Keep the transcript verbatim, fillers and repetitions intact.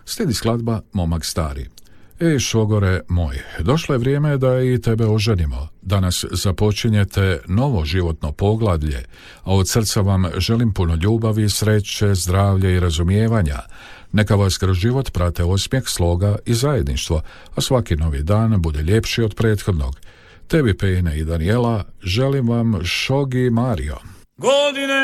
Slijedi skladba Momak stari. Ej, šogore moj, došlo je vrijeme da i tebe oženimo. Danas započinjete novo životno poglavlje, a od srca vam želim puno ljubavi, sreće, zdravlja i razumijevanja. Neka vas kroz život prate osmijeh, sloga i zajedništvo, a svaki novi dan bude ljepši od prethodnog. Tebi, Pejne i Danijela, želim vam Šogi Mario. Godine